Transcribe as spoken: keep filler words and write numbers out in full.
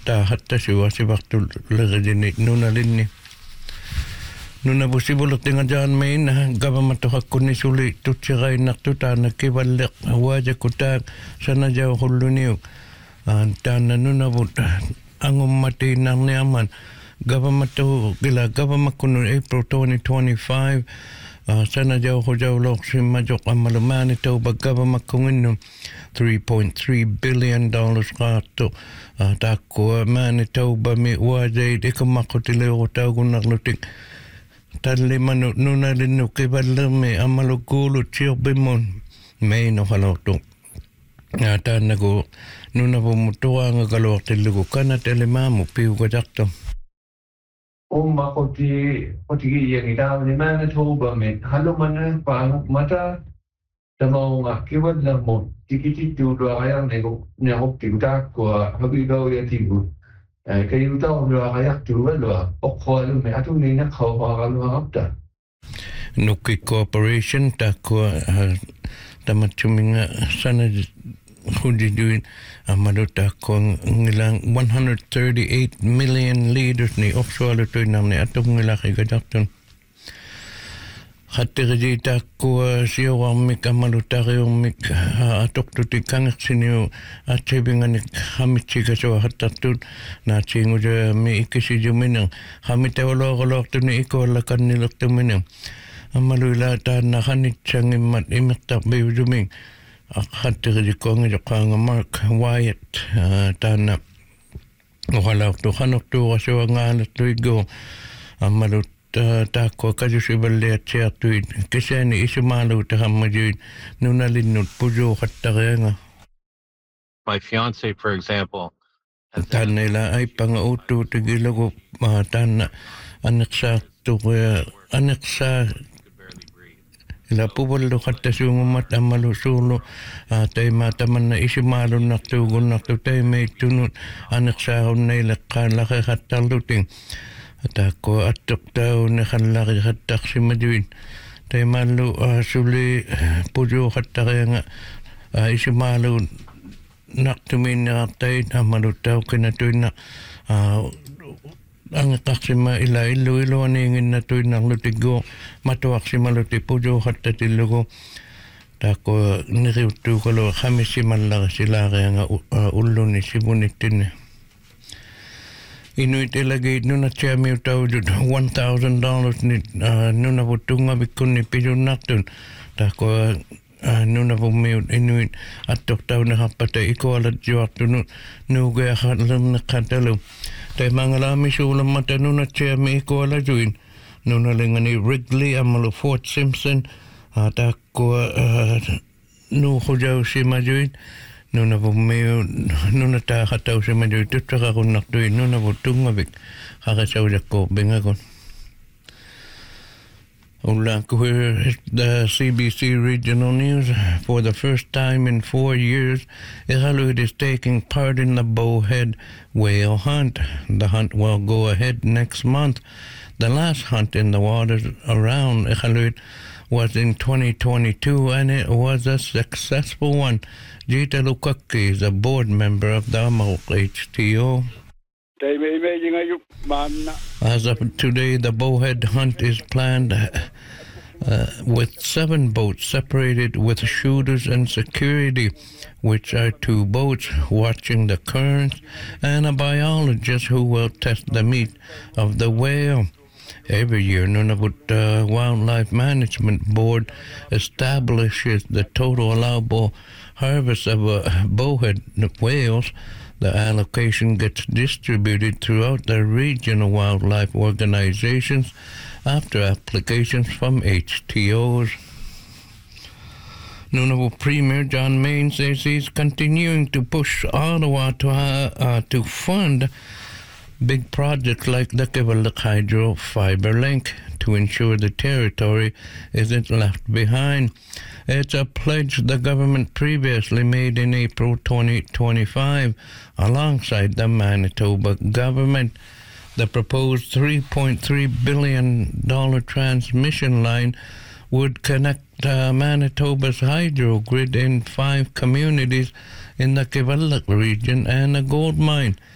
hatta siwasi waktu lagajini nuna linni. Nuna possible tinga John Main government hakkunni suli tutsigai naktutana kivalliq waja kutak sana jaw hulluniuk. Tana nuna but angummati narniaman government gila government kunu April twenty twenty-five sana jaw hujaw lok simajok amalu Manitoba government kunginu three point three billion dollars qato takko Manitoba mi wajay ikamakutile utagunaklutik talli manu nuna linnu kiballermi amalu kuulu tsirbimon meino halortu tannaku nuna pumutuanga kalortilluku kanatele maamu piukatakto umma koti koti yang ida ni Manitoba me halumana pa mata tamonga kiballermo tikiti tudo ayang nego nyahok tiudak ko habigo ya tibu kayu tahu lo ayak tu lo okol me atu ni nak kau kalau apa Nuki Corporation takwa tamat cuminga sana hudiduin amado takwa ngilang one hundred thirty-eight million liters ni offshore tu namne atu ngilang kagadatun Hatirji takwa siwa mik amalu tario mik atok tu tikangak sini atibingan hamichiga so hatatun na chingu je mi ikisi juminang hamite wala wala tu ni iko wala kanilak tu minang amalu la ta na hanit changimat imitak biu juming hatirji kongi jokanga Mark Wyatt ta na wala tu hanok tu wasiwa ngalat tu igo amalu Tako kajusiballe atsiatuin keseni isumalu tahammajuin nunalinnut pujo hattareanga My fiance, for example, tanela ay pangautu tigilago tanna anaksa tu anaksa la puballo hatta sungumat amalu sulu tay mataman na isumalu naktugun naktu tay may tunut anaksa hunnay lakkan laki hattaluting Tako atok tau na kanlaki hatak si maduin. Tay malu suli pujo hatak nga isi malu naktumin na tay na malu tau kinatuin na ang taksima ila ilu ilu aningin na tuin ng lutigo matuak si maluti pujo hatak ilugo. Tako niriutu kalo kami si malaki sila kaya nga ulo ni sibunitin. Inuit ilagay nuna chami utaw one thousand dollars ni nuna putunga bikun ni pidun naktun. Tako nuna pumiut inuit atok taw na kapata iko alat juak tunut nugay akalam na katalo. Tay mangalami sulam mata nuna chami iko alat juin. Nuna linga ni Wrigley amalu Fort Simpson. Tako nukujaw si majuin. Nuna po mayo, nuna ta kataw sa medyo tutra kakong naktuin, nuna po tungabik, kakasaw na ko, bingakon. Ula ko here the C B C Regional News. For the first time in four years, Iqaluit is taking part in the bowhead whale hunt. The hunt will go ahead next month. The last hunt in the waters around Iqaluit was in twenty twenty-two, and it was a successful one. Jita Lukaki is a board member of the Amaluk H T O. As of today, the bowhead hunt is planned uh, with seven boats separated with shooters and security, which are two boats watching the currents, and a biologist who will test the meat of the whale. Every year, Nunavut uh, Wildlife Management Board establishes the total allowable harvest of uh, bowhead whales. The allocation gets distributed throughout the regional wildlife organizations after applications from H T Os. Nunavut Premier John Main says he's continuing to push Ottawa to, uh, uh, to fund big projects like the Kivalliq Hydro Fiber Link to ensure the territory isn't left behind. It's a pledge the government previously made in April twenty twenty-five alongside the Manitoba government. The proposed three point three billion dollars transmission line would connect uh, Manitoba's hydro grid in five communities in the Kivalliq region and a gold mine.